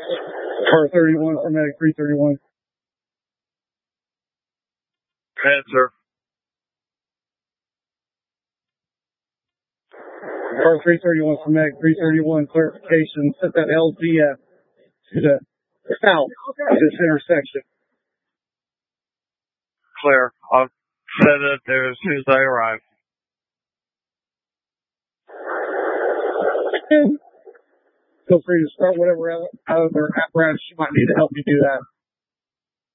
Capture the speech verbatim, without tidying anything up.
Car thirty-one for medic three thirty-one. Answer. Car three thirty-one for medic three thirty-one, clarification, set that L Z F to the south of this intersection. Clear. I'll set it there as soon as I arrive. Feel free to start whatever other apparatus you might need to help you do that.